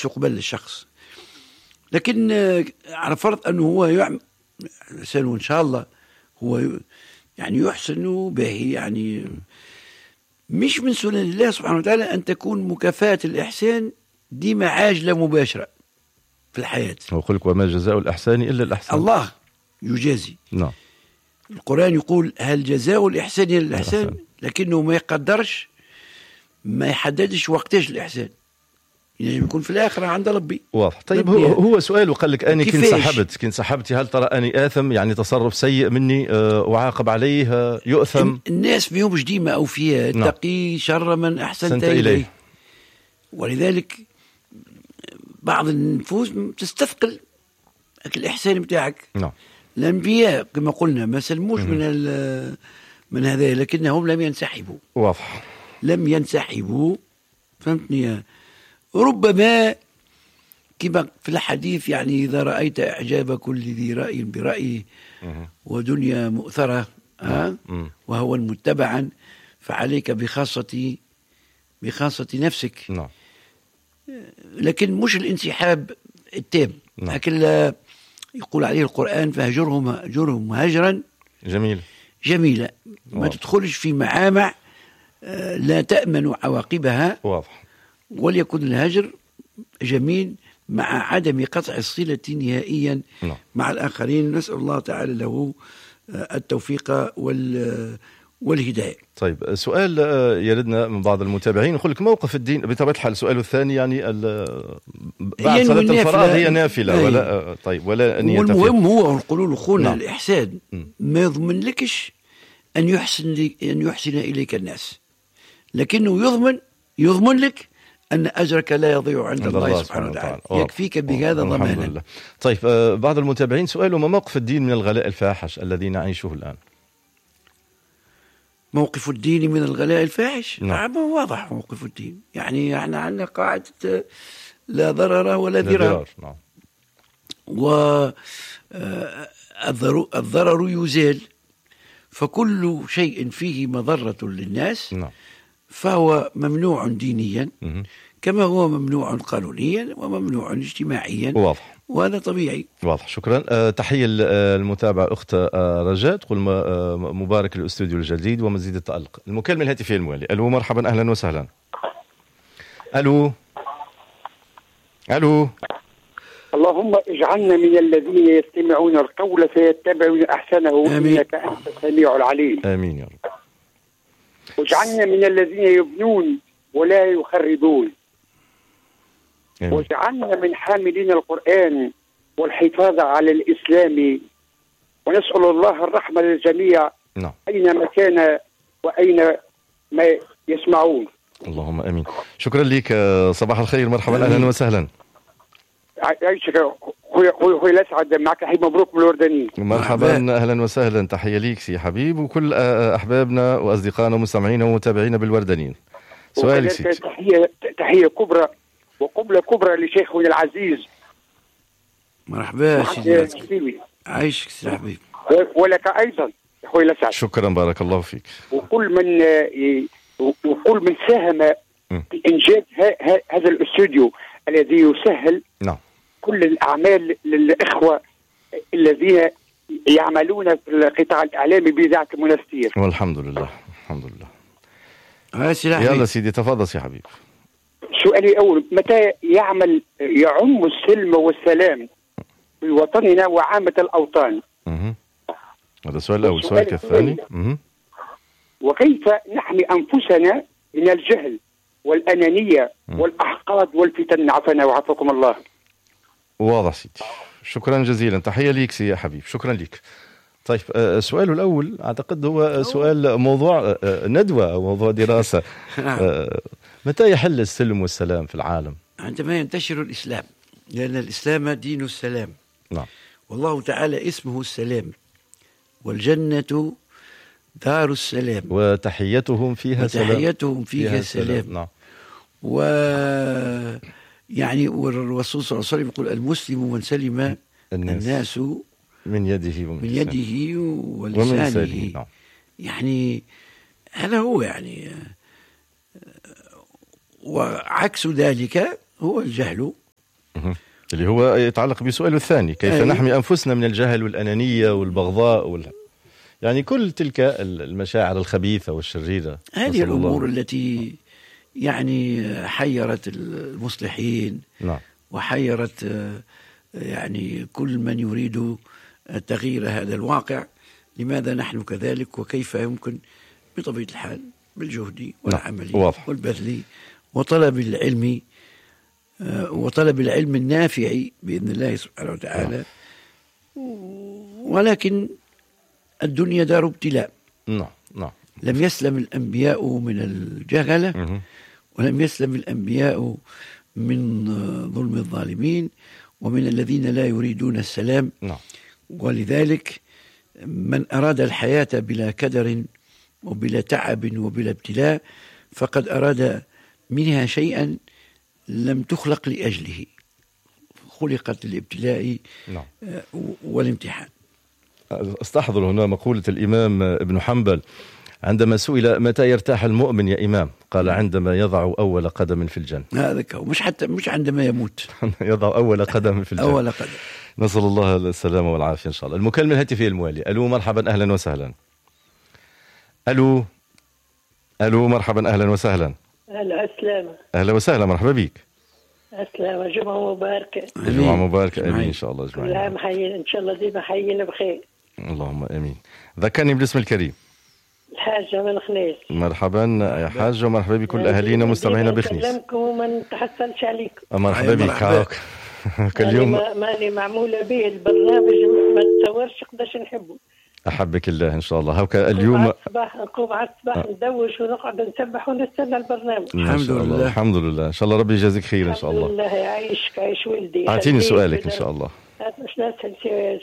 استقبال للشخص. لكن على فرض أنه هو يعمل إن شاء الله هو يعني يحسن به، يعني مش من سنن الله سبحانه وتعالى أن تكون مكافأة الإحسان ديما عاجلة مباشرة في الحياة. ويقول لك وما جزاء الإحسان إلا الإحسان. الله يجازي. نعم. القرآن يقول هل جزاء الإحسان إلا الإحسان، لكنه ما يقدرش، ما يحددش وقتاش الإحسان، يعني يكون في الآخرة عند ربي. واضح. طيب هو سؤال وقال لك أنا كنت سحبتي هل ترى أني آثم، يعني تصرف سيء مني وعاقب عليه يؤثم؟ الناس فيهمش ديما أوفياء. نعم. تقي شر من أحسنت إليه. ولذلك بعض النفوس تستثقل الإحسان بتاعك. نعم. الأنبياء كما قلنا ما سلموش من هذا، لكنهم لم ينسحبوا. واضح. لم ينسحبوا، فهمتني؟ ربما كما في الحديث يعني إذا رأيت إعجاب كل ذي رأي برأيه ودنيا مؤثرة وهو متبعا فعليك بخاصة نفسك. نعم. لكن مش الانسحاب التام. نعم. لكن يقول عليه القرآن فهجرهم هجرا جميلة. ما تدخلش في معامع لا تأمن عواقبها. واضح. وليكن الهجر جميل مع عدم قطع الصلة نهائيا مع الآخرين. نسأل الله تعالى له التوفيق والهداية. طيب سؤال يردنا من بعض المتابعين يقول لك موقف الدين بطبيعة الحال. سؤاله الثاني يعني بعد صلاة الفراغ هي نافلة ولا طيب ولا أن يتفق. والمهم هو نقولوا له خونا الإحسان ما يضمن لكش أن يحسن إليك الناس، لكنه يضمن لك أن أجرك لا يضيع عند الله سبحانه وتعالى. يكفيك بهذا ضمانا. طيب بعض المتابعين سؤاله ما موقف الدين من الغلاء الفاحش الذي نعيشه الآن؟ موقف الدين من الغلاء الفاحش؟ نعم. واضح موقف الدين. يعني احنا عندنا قاعدة لا ضرر ولا ضرار. نعم. والضرر يزال، فكل شيء فيه مضرة للناس فهو ممنوع دينيا كما هو ممنوع قانونيا وممنوع اجتماعيا. واضح. وهذا طبيعي. واضح. شكرا. تحية المتابعة أخت رجاء تقول مبارك الاستوديو الجديد ومزيد التألق. المكالمة الهاتفية الموالية. ألو مرحبا أهلا وسهلا. ألو. اللهم اجعلنا من الذين يستمعون القول فيتبعون أحسنه إنك أنت السميع العليم. آمين يا رب. واجعلنا من الذين يبنون ولا يخربون. واجعلنا من حاملين القرآن والحفاظ على الإسلام، ونسأل الله الرحمة للجميع أينما كان وأين ما يسمعون. اللهم أمين. شكرا لك. صباح الخير. مرحبا أهلا وسهلا. عايشك خوي الأسعد معك. حبيب مبروك من الوردانيين. مرحبا أهلا وسهلا. تحية ليك سي حبيب وكل أحبابنا وأصدقائنا ومستمعينا ومتابعينا بالوردانين. سؤالك سيدي. تحية كبرى وقبلة كبرى لشيخنا العزيز. مرحبا سيدي. عايشك سي حبيب. ولك أيضا أخوي الأسعد. شكرا بارك الله فيك. وكل من ساهم في إنجاز هذا الاستوديو الذي يسهل كل الأعمال للإخوة الذين يعملون في القطاع الإعلامي بإذاعة المنستير. والحمد لله. الحمد لله. يلا سيدي تفضل يا حبيب. سؤالي الأول متى يعم السلم والسلام في وطننا وعامة الأوطان؟ هذا السؤال الأول. سؤالك الثاني وكيف نحمي أنفسنا من الجهل والأنانية والأحقاد والفتن عفنا وعفكم الله. واضح سيدي. شكرا جزيلا. تحية ليك سي حبيب. شكرا لك. طيب سؤاله الأول أعتقد هو سؤال موضوع ندوة أو موضوع دراسة. متى يحل السلم والسلام في العالم؟ عندما ينتشر الإسلام، لأن الإسلام دين السلام. والله تعالى اسمه السلام، والجنة دار السلام وتحيتهم فيها سلام. يعني والرسول صلى الله عليه وسلم يقول المسلم من سلم الناس من يده ولسانه. يعني هذا هو يعني. وعكس ذلك هو الجهل اللي هو يتعلق بسؤاله الثاني، كيف نحمي أنفسنا من الجهل والأنانية والبغضاء يعني كل تلك المشاعر الخبيثة والشريرة. هذه الأمور التي يعني حيرت المصلحين. نعم. وحيرت يعني كل من يريد تغيير هذا الواقع. لماذا نحن كذلك، وكيف يمكن بطبيعة الحال بالجهد والعمل والبذل وطلب العلم وطلب العلم النافع بإذن الله سبحانه وتعالى. ولكن الدنيا دار ابتلاء. نعم. لم يسلم الأنبياء من الجهلة، ولم يسلم الأنبياء من ظلم الظالمين ومن الذين لا يريدون السلام. ولذلك من أراد الحياة بلا كدر وبلا تعب وبلا ابتلاء فقد أراد منها شيئا لم تخلق لأجله، خلقت للابتلاء والامتحان. استحضر هنا مقولة الإمام ابن حنبل عندما سئل متى يرتاح المؤمن يا إمام، قال عندما يضع أول قدم في الجنة. هذا مش عندما يموت. يضع أول قدم في الجنة. أول قدم. نسأل الله السلامة والعافية إن شاء الله. المكالمة الهاتفية الموالية. ألو مرحبا أهلا وسهلا. ألو مرحبا أهلا وسهلا. السلامة. أهلا وسهلا، مرحبا بك. السلامة، جمعة مباركة. جمعة مباركة، آمين إن شاء الله. كل عام حيين إن شاء الله، ديما حيين بخير. اللهم آمين. ذكرني بالاسم الكريم. الحاجة من خنيس. مرحبا يا حاجة، ومرحبا بكل أهالينا مستمعينا بخنيس. نكلمكم وما نتحصلش عليكم. مرحبا بك. كل يوم ماني معمولة به البرنامج، ما تصورش قداش نحبه. أحبك الله إن شاء الله. هوكا اليوم نقوم على الصباح ندوش ونقعد نسبح ونستنى البرنامج. الحمد لله. الحمد لله إن شاء الله، ربي يجازيك خير إن شاء الله. الحمد لله، يعيشك عيش ولدي. أعطيني سؤالك إن شاء الله. مش نسأل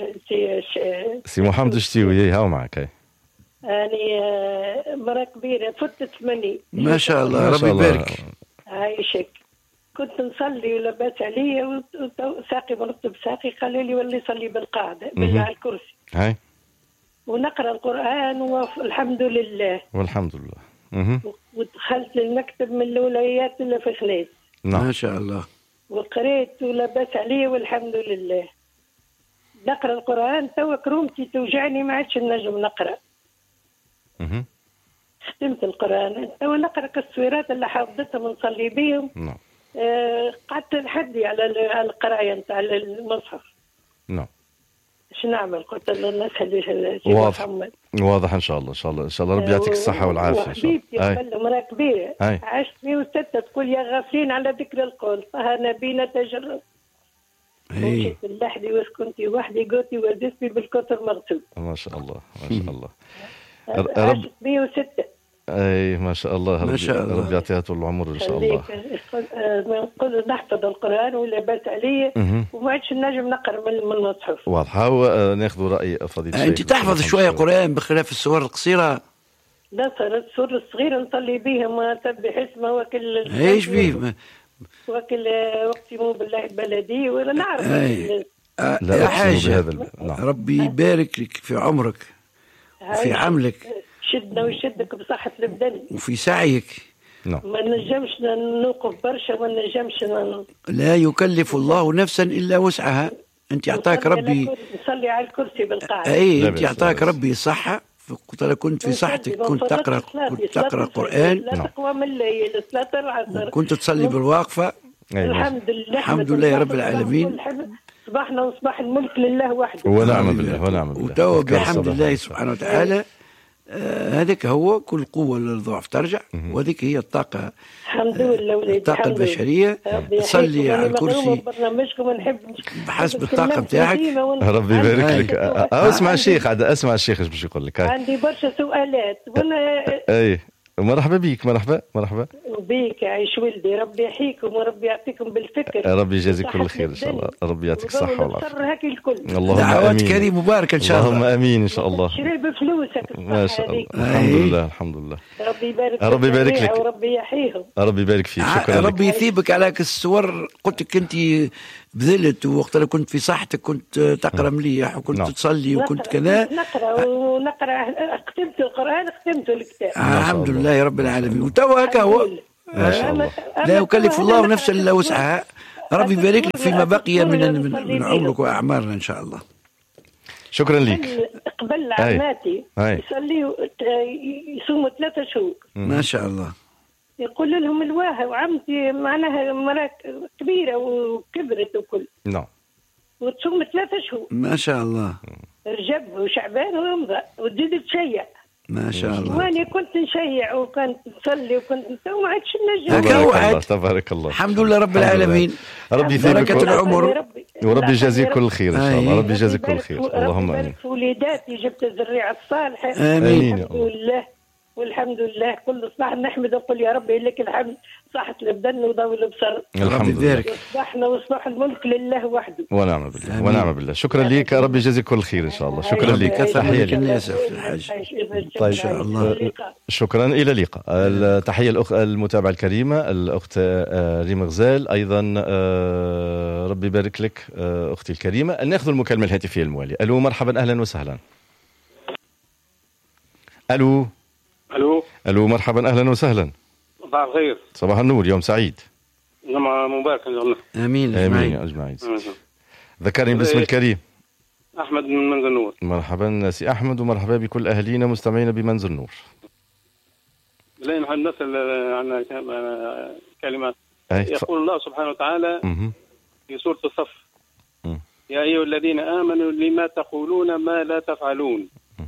سي محمد الشتيوي هاو معك. أنا مرة كبيرة فتت مني. ما شاء الله، ربي يبارك. عايشك. كنت نصلي ولبس علي وساقي مرتب ساقي، قال لي ولي صلي بالقاعدة على الكرسي. هاي. ونقرأ القرآن والحمد لله. والحمد لله. ودخلت للمكتب من الأولويات اللي في خليس. ما شاء الله. وقريت ولبس علي والحمد لله. نقرأ القرآن توا كرومتي توجعني، ما عادش نجم نقرأ. ختمت القرآن توا نقرأ التصويرات اللي حافظتها ونصلي بيهم. قعدت نحدي على القراية نتاع المصحف. ايش نعمل؟ قلت له نسأل واضح ان شاء الله. ان شاء الله ربي يعطيك الصحه والعافيه ان شاء الله. حبيبتي قبل مرة كبيره عشت 106 تقول يا غافلين على ذكر القول طه نبينا تجرب. مشيت لحدي وسكنتي وحدي قوتي وزدتي بالكثر مغسول. ما شاء الله ما شاء الله. عشت 106. اي ما شاء الله. ما شاء الله. ربي يعطيها طول العمر ان شاء الله. نقول نحفظ القران ولا بات عليه وما عادش نجم نقرا من المصحف. واضح. ناخذ راي فضيله الشيخ. انت تحفظ شويه قران بخلاف السور القصيره؟ لا، صارت السور الصغيره نصلي بهم وسبح اسمه وكل ايش بيه وكل وقتي مو بالله البلدي ولا نعرف. لا حاجه. ربي يبارك لك في عمرك وفي عملك. شدنا ويشدك بصحة البدن وفي سعيك. ما نجمش نوقف برشا، ما نجمش لا يكلف الله نفسا إلا وسعها. أنت يعطاك ربي. نصلي على الكرسي بالقاعدة. أي أنت يعطاك ربي صحة. كنت في صحتك كنت تقرأ قرآن. لا تقوى من الليل، صلاة العصر كنت تصلي بالواقفة. الحمد لله يا رب العالمين. صباحنا وصباح الملك لله وحده. ونعم بالله ونعم بالله. وتوب بحمد الله سبحانه وتعالى. هذاك هو كل قوة للضعف ترجع، وذيك هي الطاقة. الحمد لله وليدي. الطاقة البشرية. تصلي على الكرسي بحسب الطاقة بتاعك. ربي يبارك لك. اسمع الشيخ اسمع الشيخ ايش باش يقول لك. عندي برشا سؤالات وانا اي مرحبا بك. مرحبا بيك، عيش ولدي. ربي يحييكم وربي يعطيكم بالفكر. ربي يجازيك كل خير ان شاء الله. ربي يعطيك الصحه والعافيه. دعوات كريم مباركه ان شاء الله. اللهم امين ان شاء الله. شري بفلوسك ما شاء الله. الحمد لله الحمد لله. ربي يبارك لك وربي يحييهم. ربي يبارك فيك. شكرا لك. ربي يثيبك على الصور. قلت لك انت بذلت وقت اللي كنت في صحتك كنت تقرا مليح وكنت تصلي وكنت كذا. نقرا ختمت القران، ختمت الكتاب. الحمد لله يا رب العالمين. وتوا هكا هو لا يكلف الله نفسا الا وسعها. ربي يبارك لك فيما بقي من عمرك وأعمارنا إن شاء الله. شكرا لك. قبل عماتي يصلي يصوموا 3 شهور ما شاء الله. يقول لهم الواها، وعمتي معناها مرأة كبيرة وكبرت وكل نعم وتصوم 3 شهور ما شاء الله. رجب وشعبان ورمضان وتزيد تشيع ما شاء الله. وأنا كنت نشيع وكنت نصلي وكنت وما عادش نجم. تبارك الله. الحمد لله رب العالمين. ربي يثيبك العمر وربي يجازيك كل خير إن شاء الله. ربي يجازيك كل خير. اللهم آمين. في وليداتي جبت الذريعة الصالحة. آمين. الحمد لله والحمد لله كل صباح نحمد ونقول يا ربي لك الحمد صحة البدن وضوء البصر. الحمد لله. صباحنا وصباح الملك لله وحده. ونعم بالله ونعم بالله. شكرا لك. ربي يجازيك كل خير إن شاء الله. شكرا لك. تحية للناس في الحج. طيب إن شاء الله. شكرا. إلى اللقاء. التحية المتابعة الكريمة الأخت ريم غزال. أيضا ربي يبارك لك أختي الكريمة. نأخذ المكالمة الهاتفية الموالية. ألو مرحبا أهلا وسهلا. ألو ألو مرحبا أهلا وسهلا. صباح الخير. صباح النور. يوم سعيد. مبارك إن شاء الله. آمين آمين أجمعين. ذكرني باسم الكريم. أحمد من منزل النور. مرحبا سي أحمد ومرحبا بكل أهلينا مستمعين بمنزل النور. لا نحن نسأل عن كلمات. يقول الله سبحانه وتعالى في سورة الصف يا أيها الذين آمنوا لما تقولون ما لا تفعلون.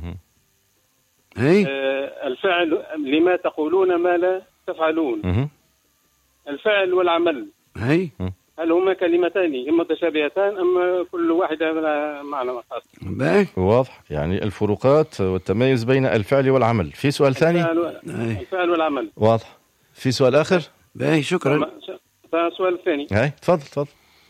الفعل لما تقولون ما لا تفعلون. الفعل والعمل هل هما كلمتان إما متشابهتان أم كل واحدة معنى خاص؟ واضح. يعني الفروقات والتميز بين الفعل والعمل. في سؤال ثاني؟ الفعل والعمل واضح. في سؤال آخر؟ باهي شكرا. السؤال الثاني تفضل.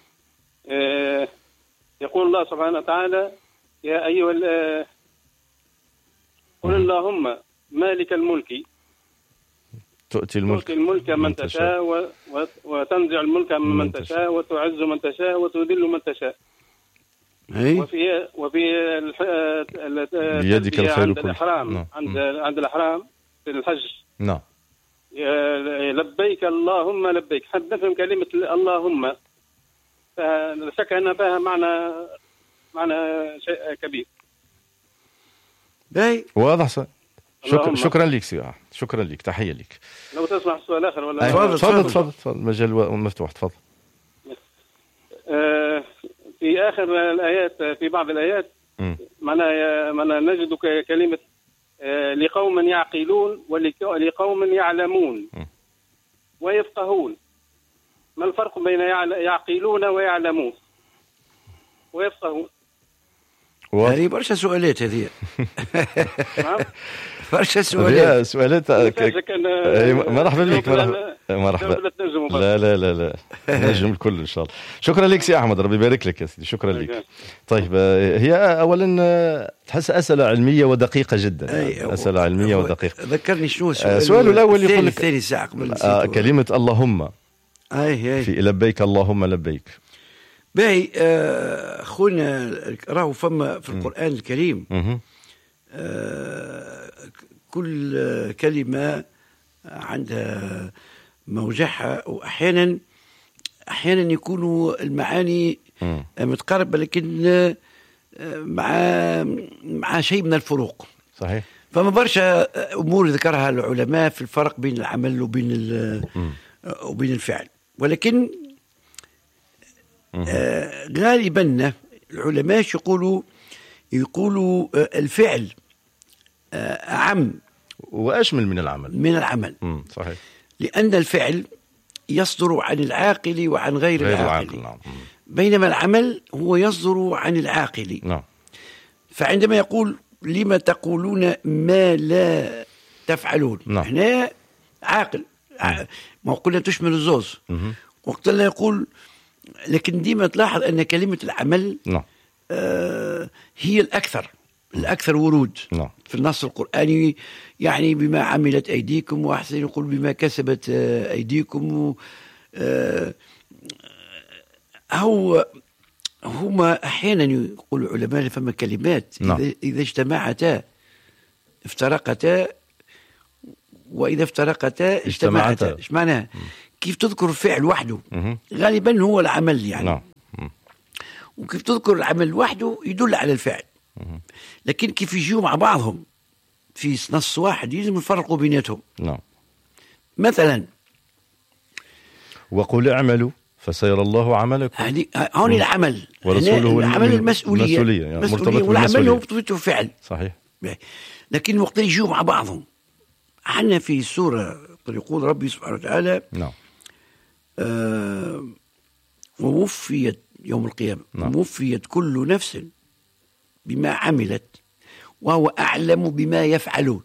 يقول الله سبحانه وتعالى يا أيها قل اللهم مالك الملك تؤتي الملك من تشاء وتنزع الملك من تشاء وتعز من تشاء وتذل من تشاء. وفي بيدك الخير عند الإحرام عند الإحرام في الحج. نعم. لبيك اللهم لبيك. حد نفهم كلمة اللهم لا شك أن فيها معنى شيء كبير. واضح. شكرا لك سيدي. شكرا لك. تحية لك. لو تسمح السؤال آخر ولا تفضل المجال مفتوح. تفضل. في آخر الآيات في بعض الآيات معنا نجد كلمة لقوم يعقلون ولقوم يعلمون ويفقهون. ما الفرق بين يعقلون ويعلمون ويفقهون؟ هذه برشا سؤالات هذه. برشا سؤالات. مرحبا بك. مرحبا. لا نجم الكل إن شاء الله. شكرا لك سي أحمد. ربي يبارك لك يا سيدي. شكرا لك. طيب هي أولا تحس أسئلة علمية ودقيقة جدا. أسئلة علمية ودقيقة. ذكرني شنو السؤال الأول يقول لك الثاني ساعة قبل كلمة اللهم في لبيك اللهم لبيك. باهي خونا راهو فما في القرآن الكريم كل كلمة عندها موجعها، وأحيانا يكونوا المعاني متقاربة لكن مع شيء من الفروق. صحيح. فما برشا أمور ذكرها العلماء في الفرق بين العمل وبين الفعل، ولكن غالبا العلماء يقولوا الفعل أعم وأشمل من العمل. صحيح. لأن الفعل يصدر عن العاقل وعن غير العاقل. نعم. بينما العمل هو يصدر عن العاقل. نعم. فعندما يقول لما تقولون ما لا تفعلون، نعم. هنا عاقل، ما قلنا تشمل الزوز. وقت لا يقول، لكن ديما تلاحظ أن كلمة العمل نعم. هي الأكثر ورود في النص القرآني. يعني بما عملت أيديكم، وأحسن يقول بما كسبت أيديكم. هما أحيانا يقول العلماء فما كلمات إذا اجتمعتا افترقتا، وإذا افترقتا اجتمعتا. إيش معناها؟ كيف تذكر الفعل وحده غالبا هو العمل يعني. نعم. وكيف تذكر العمل وحده يدل على الفعل. لكن كيف يجيوا مع بعضهم في نص واحد يلزم يفرقوا بيناتهم. نعم. مثلا وقل اعملوا فسيرى الله عملكم. هون العمل ورسوله العمل المسؤولية يعني مرتبط والعمل هو بطبيعته فعل. صحيح. لكن وقت يجوا مع بعضهم عندنا في سورة يقول ربي سبحانه وتعالى نعم. ووفيت يوم القيامة نعم. ووفيت كل نفس بما عملت وهو أعلم بما يفعلون.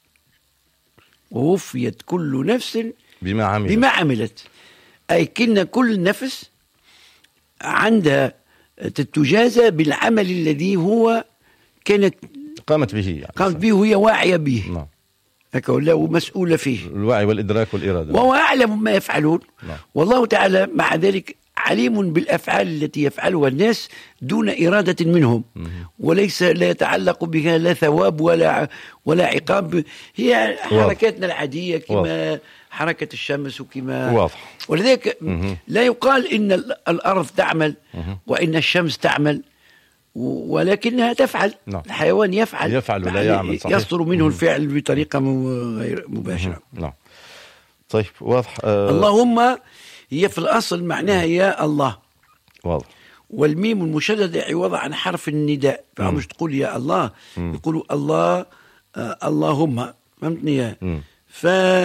ووفيت كل نفس بما عملت أي كنا كل نفس عندها تتجازى بالعمل الذي هو كانت قامت به يعني. قامت به وهي واعية به. نعم. هكا ولا ومسؤولة فيه. الوعي والإدراك والإرادة. وهو أعلم ما يفعلون. نعم. والله تعالى مع ذلك عليم بالأفعال التي يفعلها الناس دون إرادة منهم. وليس لا يتعلق بها لا ثواب ولا عقاب. هي حركاتنا العادية كما حركة الشمس وكما واضح. ولذلك لا يقال إن الأرض تعمل وإن الشمس تعمل ولكنها تفعل. نعم. الحيوان يفعل ولا يعمل. صحيح. يصدر منه الفعل بطريقة غير مباشرة. نعم. طيب واضح. اللهم هي في الأصل معناها يا الله. واضح. والميم المشددة عوض عن حرف النداء. فمش تقول يا الله يقولوا الله اللهم. فهمتني؟ ف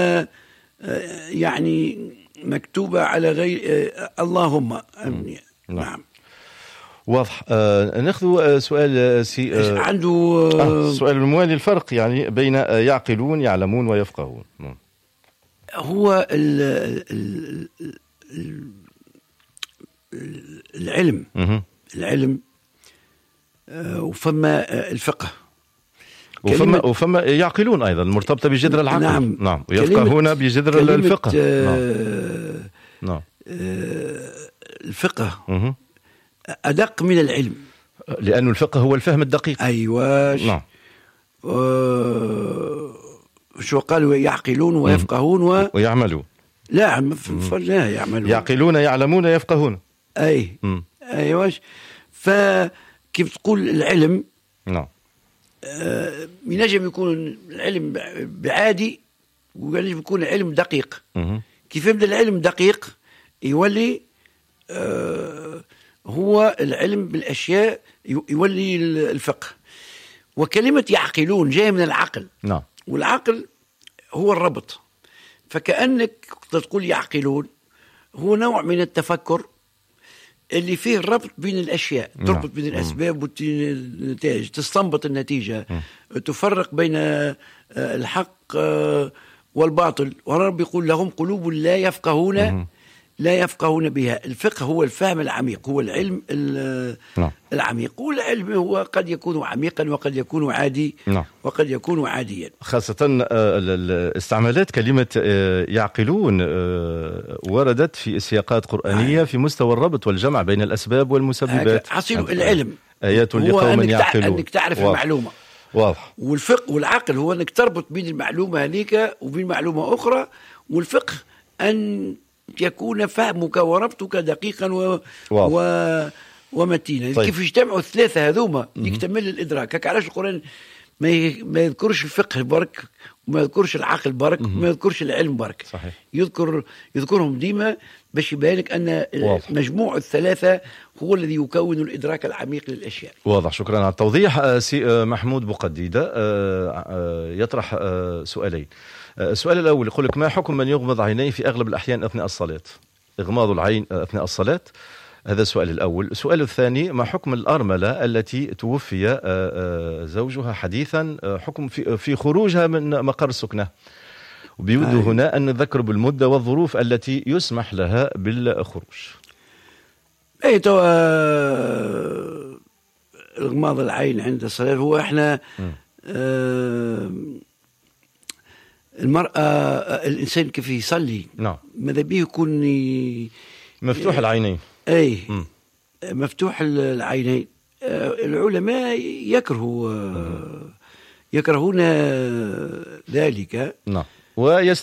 يعني مكتوبة على غير اللهم. نعم. واضح. ناخذ سؤال عنده سؤال الموالي الفرق يعني بين يعقلون يعلمون ويفقهون. هو العلم وفما الفقه وفما يعقلون أيضا مرتبطة بجذر العقل. نعم. ويفقهون بجذر الفقه. نعم. الفقه أدق من العلم لأن الفقه هو الفهم الدقيق. أيوة. نعم. شو قالوا يعقلون ويفقهون ويعملون. لا يعملون. يعقلون يعلمون يفقهون. أيوة. فكيف تقول العلم نعم ينجم يكون العلم بعادي وينجم يكون العلم دقيق. كيف يبدأ العلم دقيق يولي هو العلم بالأشياء يولي الفقه. وكلمة يعقلون جاية من العقل. نعم. والعقل هو الربط. فكأنك تقول يعقلون هو نوع من التفكر اللي فيه الربط بين الأشياء. تربط بين الأسباب والنتائج تستنبط النتيجة. تفرق بين الحق والباطل. ورب يقول لهم قلوب لا يفقهون بها. الفقه هو الفهم العميق هو العلم العميق. والعلم هو قد يكون عميقا وقد يكون عادي وقد يكون عاديا. خاصة استعمالات كلمة يعقلون وردت في سياقات قرآنية في مستوى الربط والجمع بين الأسباب والمسببات. حصيل العلم آيات لقوم يعقلون. أنك تعرف المعلومة. واضح. والفقه والعقل هو أنك تربط بين المعلومة هذيك وبين معلومة أخرى. والفقه أن يكون فهمك وربطك دقيقا ومتينا. طيب. كيف يجتمعوا الثلاثة هذوما يكتمل الإدراك. علاش القرآن ما يذكرش الفقه برك وما يذكرش العقل برك وما يذكرش العلم برك. صحيح. يذكرهم ديما باش يبينك أن مجموع الثلاثة هو الذي يكون الإدراك العميق للأشياء. واضح. شكرا على التوضيح. سي محمود بوقديدة يطرح سؤالين. السؤال الأول يقول لك ما حكم من يغمض عينيه في أغلب الأحيان أثناء الصلاة؟ إغماض العين أثناء الصلاة. هذا السؤال الأول. السؤال الثاني ما حكم الأرملة التي توفي زوجها حديثا حكم في خروجها من مقر سكنه وبيود هنا أن نذكر بالمدة والظروف التي يسمح لها بالخروج. إغماض العين عند الصلاة هو إحنا المرأة الإنسان كيف يصلي ماذا به يكون مفتوح العينين. مفتوح العينين. العلماء يكرهون ذلك. نعم.